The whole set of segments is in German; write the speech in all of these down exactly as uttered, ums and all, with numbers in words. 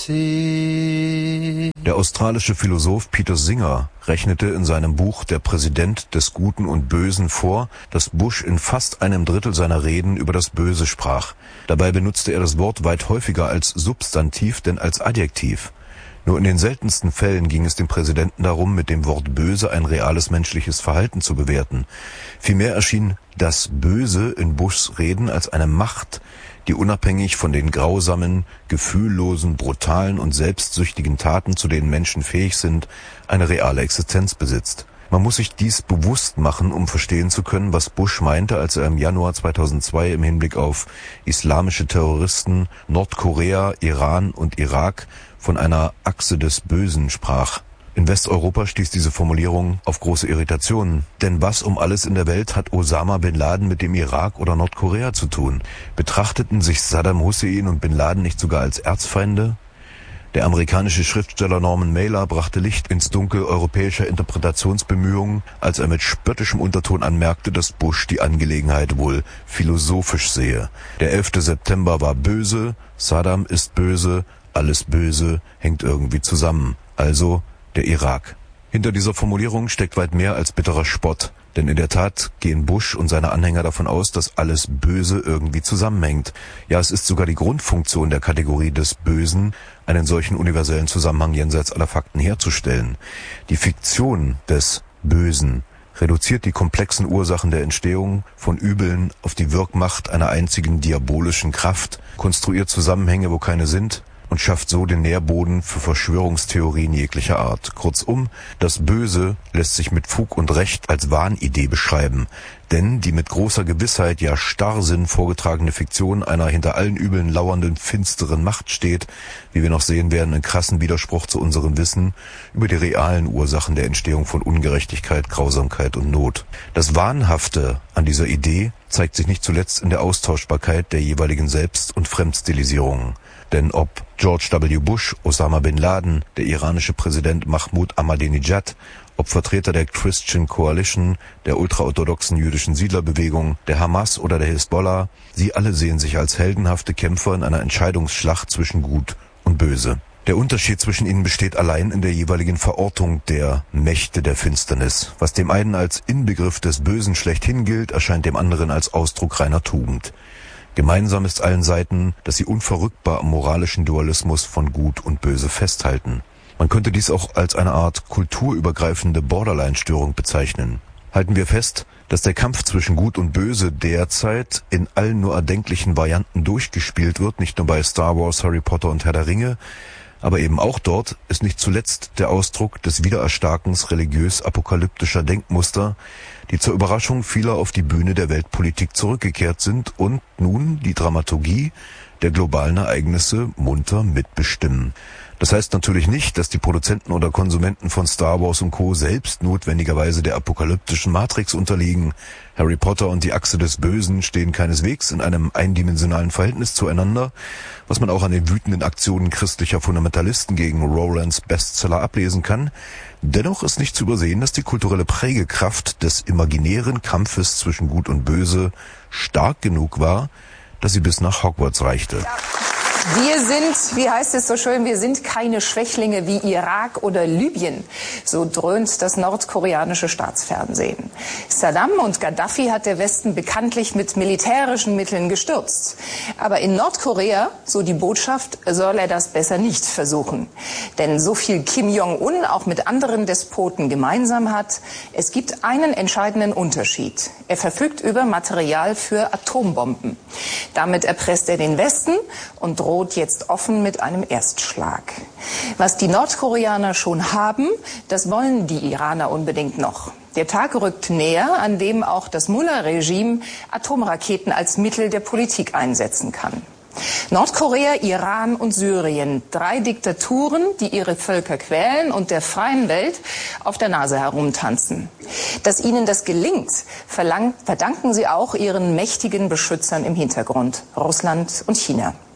sea. Der australische Philosoph Peter Singer rechnete in seinem Buch Der Präsident des Guten und Bösen vor, dass Bush in fast einem Drittel seiner Reden über das Böse sprach. Dabei benutzte er das Wort weit häufiger als Substantiv denn als Adjektiv. Nur in den seltensten Fällen ging es dem Präsidenten darum, mit dem Wort Böse ein reales menschliches Verhalten zu bewerten. Vielmehr erschien das Böse in Bushs Reden als eine Macht, die unabhängig von den grausamen, gefühllosen, brutalen und selbstsüchtigen Taten, zu denen Menschen fähig sind, eine reale Existenz besitzt. Man muss sich dies bewusst machen, um verstehen zu können, was Bush meinte, als er im Januar zweitausendzwei im Hinblick auf islamische Terroristen, Nordkorea, Iran und Irak von einer Achse des Bösen sprach. In Westeuropa stieß diese Formulierung auf große Irritationen. Denn was um alles in der Welt hat Osama Bin Laden mit dem Irak oder Nordkorea zu tun? Betrachteten sich Saddam Hussein und Bin Laden nicht sogar als Erzfeinde? Der amerikanische Schriftsteller Norman Mailer brachte Licht ins Dunkel europäischer Interpretationsbemühungen, als er mit spöttischem Unterton anmerkte, dass Bush die Angelegenheit wohl philosophisch sehe. Der elfte September war böse, Saddam ist böse, alles Böse hängt irgendwie zusammen. Also der Irak. Hinter dieser Formulierung steckt weit mehr als bitterer Spott, denn in der Tat gehen Bush und seine Anhänger davon aus, dass alles Böse irgendwie zusammenhängt. Ja, es ist sogar die Grundfunktion der Kategorie des Bösen, einen solchen universellen Zusammenhang jenseits aller Fakten herzustellen. Die Fiktion des Bösen reduziert die komplexen Ursachen der Entstehung von Übeln auf die Wirkmacht einer einzigen diabolischen Kraft, konstruiert Zusammenhänge, wo keine sind, und schafft so den Nährboden für Verschwörungstheorien jeglicher Art. Kurzum, das Böse lässt sich mit Fug und Recht als Wahnidee beschreiben, denn die mit großer Gewissheit, ja Starrsinn vorgetragene Fiktion einer hinter allen Übeln lauernden finsteren Macht steht, wie wir noch sehen werden, in krassen Widerspruch zu unserem Wissen über die realen Ursachen der Entstehung von Ungerechtigkeit, Grausamkeit und Not. Das Wahnhafte an dieser Idee zeigt sich nicht zuletzt in der Austauschbarkeit der jeweiligen Selbst- und Fremdstilisierungen. Denn ob George W. Bush, Osama Bin Laden, der iranische Präsident Mahmoud Ahmadinejad, ob Vertreter der Christian Coalition, der ultraorthodoxen jüdischen Siedlerbewegung, der Hamas oder der Hisbollah, sie alle sehen sich als heldenhafte Kämpfer in einer Entscheidungsschlacht zwischen Gut und Böse. Der Unterschied zwischen ihnen besteht allein in der jeweiligen Verortung der Mächte der Finsternis. Was dem einen als Inbegriff des Bösen schlechthin gilt, erscheint dem anderen als Ausdruck reiner Tugend. Gemeinsam ist allen Seiten, dass sie unverrückbar am moralischen Dualismus von Gut und Böse festhalten. Man könnte dies auch als eine Art kulturübergreifende Borderline-Störung bezeichnen. Halten wir fest, dass der Kampf zwischen Gut und Böse derzeit in allen nur erdenklichen Varianten durchgespielt wird, nicht nur bei Star Wars, Harry Potter und Herr der Ringe, aber eben auch dort ist nicht zuletzt der Ausdruck des Wiedererstarkens religiös-apokalyptischer Denkmuster, die zur Überraschung vieler auf die Bühne der Weltpolitik zurückgekehrt sind und nun die Dramaturgie der globalen Ereignisse munter mitbestimmen. Das heißt natürlich nicht, dass die Produzenten oder Konsumenten von Star Wars und Co. selbst notwendigerweise der apokalyptischen Matrix unterliegen. Harry Potter und die Achse des Bösen stehen keineswegs in einem eindimensionalen Verhältnis zueinander, was man auch an den wütenden Aktionen christlicher Fundamentalisten gegen Rowlands Bestseller ablesen kann. Dennoch ist nicht zu übersehen, dass die kulturelle Prägekraft des imaginären Kampfes zwischen Gut und Böse stark genug war, dass sie bis nach Hogwarts reichte. Ja. Wir sind, wie heißt es so schön, wir sind keine Schwächlinge wie Irak oder Libyen. So dröhnt das nordkoreanische Staatsfernsehen. Saddam und Gaddafi hat der Westen bekanntlich mit militärischen Mitteln gestürzt. Aber in Nordkorea, so die Botschaft, soll er das besser nicht versuchen. Denn so viel Kim Jong-un auch mit anderen Despoten gemeinsam hat, es gibt einen entscheidenden Unterschied. Er verfügt über Material für Atombomben. Damit erpresst er den Westen und droht jetzt offen mit einem Erstschlag. Was die Nordkoreaner schon haben, das wollen die Iraner unbedingt noch. Der Tag rückt näher, an dem auch das Mullah-Regime Atomraketen als Mittel der Politik einsetzen kann. Nordkorea, Iran und Syrien. Drei Diktaturen, die ihre Völker quälen und der freien Welt auf der Nase herumtanzen. Dass ihnen das gelingt, verlangt, verdanken sie auch ihren mächtigen Beschützern im Hintergrund, Russland und China.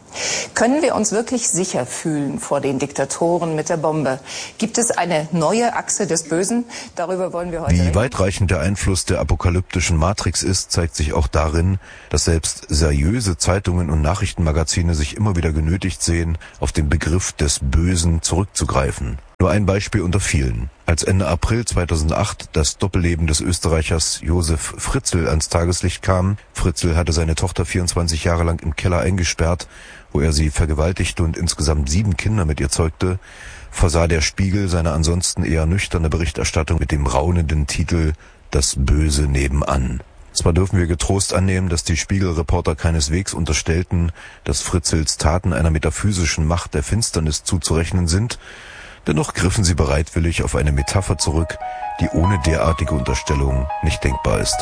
Können wir uns wirklich sicher fühlen vor den Diktatoren mit der Bombe? Gibt es eine neue Achse des Bösen? Darüber wollen wir heute Wie reden. weitreichend der Einfluss der apokalyptischen Matrix ist, zeigt sich auch darin, dass selbst seriöse Zeitungen und Nachrichtenmagazine sich immer wieder genötigt sehen, auf den Begriff des Bösen zurückzugreifen. Nur ein Beispiel unter vielen. Als Ende April zweitausendacht das Doppelleben des Österreichers Josef Fritzl ans Tageslicht kam, Fritzl hatte seine Tochter vierundzwanzig Jahre lang im Keller eingesperrt, wo er sie vergewaltigte und insgesamt sieben Kinder mit ihr zeugte, versah der Spiegel seine ansonsten eher nüchterne Berichterstattung mit dem raunenden Titel »Das Böse nebenan«. Zwar dürfen wir getrost annehmen, dass die Spiegelreporter keineswegs unterstellten, dass Fritzls Taten einer metaphysischen Macht der Finsternis zuzurechnen sind, dennoch griffen sie bereitwillig auf eine Metapher zurück, die ohne derartige Unterstellung nicht denkbar ist.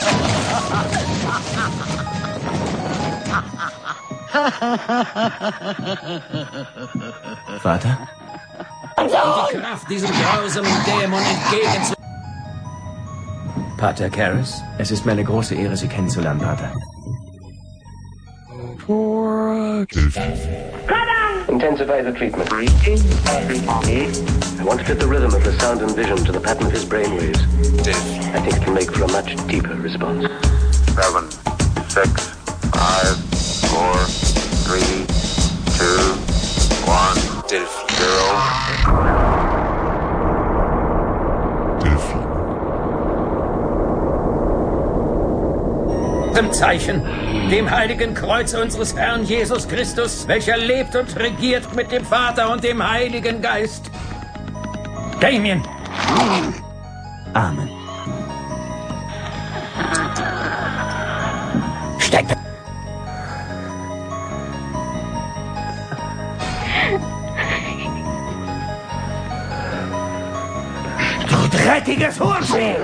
Vater? Und die Kraft diesem grausamen Dämon entgegenzu... Pater Karras, es ist mir eine große Ehre, Sie kennenzulernen, Pater. Intensify the treatment. I want to fit the rhythm of the sound and vision to the pattern of his brainwaves. I think it can make for a much deeper response. Seven, six, five, four, three, two, one, zero. Dem Zeichen, dem heiligen Kreuz unseres Herrn Jesus Christus, welcher lebt und regiert mit dem Vater und dem Heiligen Geist. Damien. Amen. Steck. Du dreckiges Hurenschild!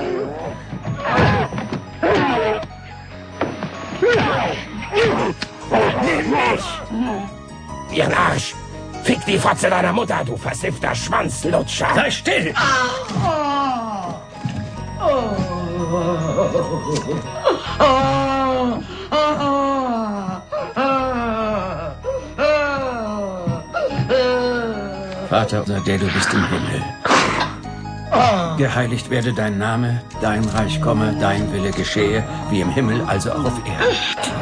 Nimm mich! Ihren Arsch! Fick die Fotze deiner Mutter, du versiffter Schwanzlutscher! Sei still! Vater, der du bist im Himmel. Geheiligt werde dein Name, dein Reich komme, dein Wille geschehe, wie im Himmel, also auch auf Erden.